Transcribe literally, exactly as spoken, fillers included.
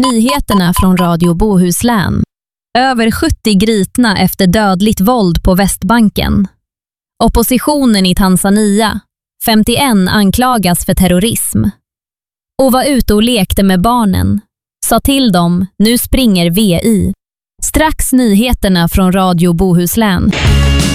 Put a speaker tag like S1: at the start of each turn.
S1: Nyheterna från Radio Bohuslän. Över sjuttio gripna efter dödligt våld på Västbanken. Oppositionen i Tanzania. femtioen anklagas för terrorism. Och var ute och lekte med barnen. Sa till dem, nu springer V I. Strax nyheterna från Radio Bohuslän.